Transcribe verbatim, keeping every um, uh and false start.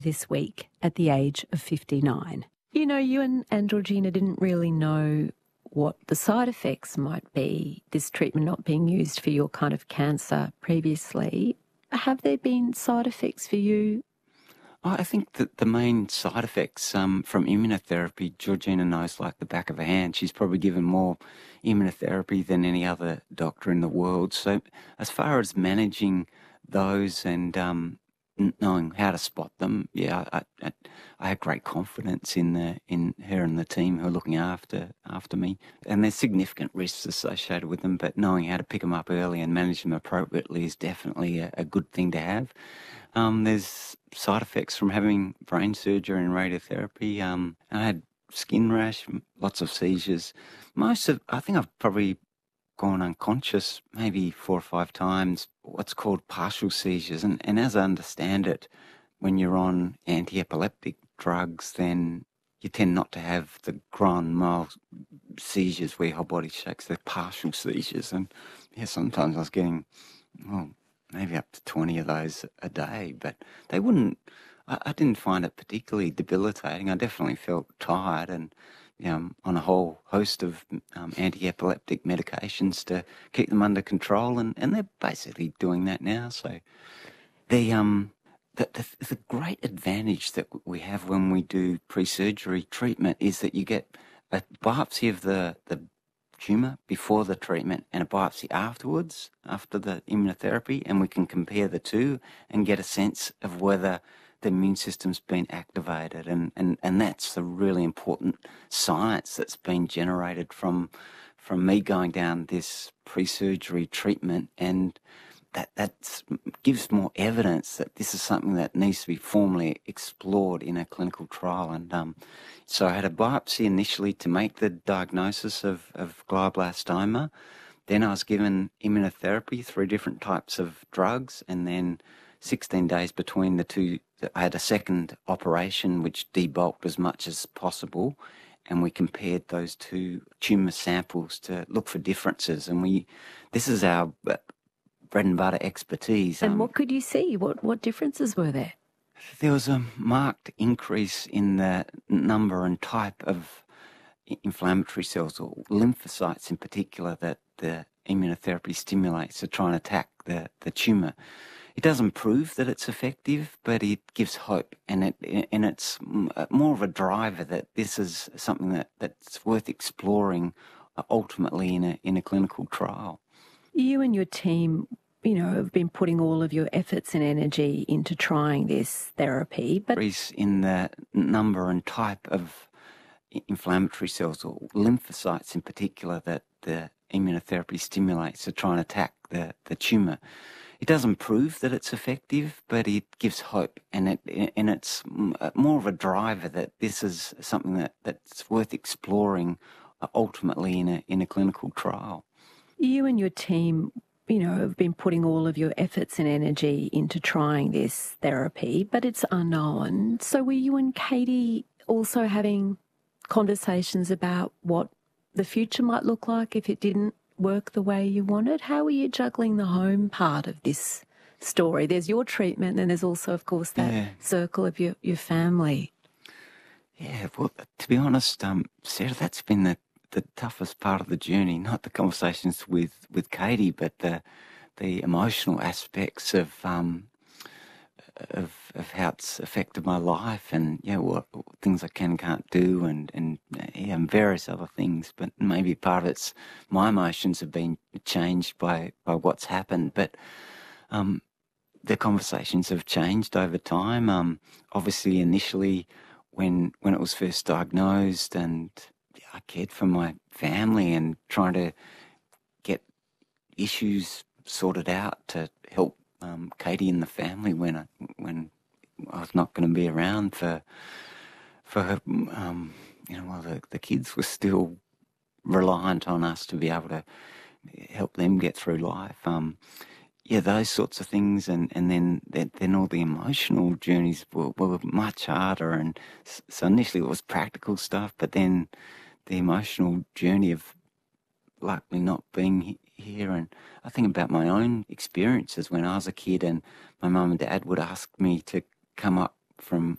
this week at the age of fifty-nine. You know, you and, and Georgina didn't really know what the side effects might be, this treatment not being used for your kind of cancer previously. Have there been side effects for you? I think that the main side effects um, from immunotherapy, Georgina knows like the back of her hand. She's probably given more immunotherapy than any other doctor in the world. So as far as managing those and um, knowing how to spot them, yeah, I, I, I have great confidence in the in her and the team who are looking after after me. And there's significant risks associated with them, but knowing how to pick them up early and manage them appropriately is definitely a, a good thing to have. Um, there's side effects from having brain surgery and radiotherapy. Um, I had skin rash, lots of seizures. Most of, I think I've probably gone unconscious maybe four or five times, what's called partial seizures. And, and as I understand it, when you're on anti-epileptic drugs, then you tend not to have the grand mal seizures where your whole body shakes. They're partial seizures. And yeah, sometimes I was getting, well, maybe up to twenty of those a day, but they wouldn't, I, I didn't find it particularly debilitating. I definitely felt tired and, you know, on a whole host of um, anti-epileptic medications to keep them under control, and, and they're basically doing that now. So the, um, the, the, the great advantage that we have when we do pre-surgery treatment is that you get a biopsy of the, the tumour before the treatment and a biopsy afterwards, after the immunotherapy, and we can compare the two and get a sense of whether the immune system's been activated. And, and, and that's the really important science that's been generated from from me going down this pre-surgery treatment, and that that's, gives more evidence that this is something that needs to be formally explored in a clinical trial. And um, so I had a biopsy initially to make the diagnosis of, of glioblastoma. Then I was given immunotherapy, three different types of drugs, and then sixteen days between the two, I had a second operation which debulked as much as possible, and we compared those two tumour samples to look for differences. And we, this is our bread and butter expertise. And um, what could you see? What what differences were there? There was a marked increase in the number and type of inflammatory cells, or lymphocytes in particular, that the immunotherapy stimulates to try and attack the, the tumour. It doesn't prove that it's effective, but it gives hope, and it and it's more of a driver that this is something that, that's worth exploring ultimately in a in a clinical trial. You and your team, you know, have been putting all of your efforts and energy into trying this therapy, but in the number and type of inflammatory cells, or lymphocytes in particular, that the immunotherapy stimulates to try and attack the, the tumour. It doesn't prove that it's effective, but it gives hope, and it and it's more of a driver that this is something that, that's worth exploring ultimately in a in a clinical trial. You and your team, you know, have been putting all of your efforts and energy into trying this therapy, but it's unknown. So were you and Katie also having conversations about what the future might look like if it didn't work the way you wanted? How were you juggling the home part of this story? There's your treatment, and there's also, of course, that yeah. circle of your, your family. Yeah, well, to be honest, um, Sarah, that's been the the toughest part of the journey, not the conversations with, with Katie, but the the emotional aspects of um of of how it's affected my life, and yeah, what things I can and can't do, and and yeah, and various other things. But maybe part of it's my emotions have been changed by by what's happened. But um, the conversations have changed over time. Um, obviously, initially, when when it was first diagnosed, and I cared for my family and trying to get issues sorted out to help um, Katie and the family when I, when I was not going to be around for for her. Um, you know, while the, the kids were still reliant on us to be able to help them get through life. Um, yeah, those sorts of things, and, and then then all the emotional journeys were, were much harder. And so initially it was practical stuff, but then the emotional journey of likely not being here. And I think about my own experiences when I was a kid, and my mum and dad would ask me to come up from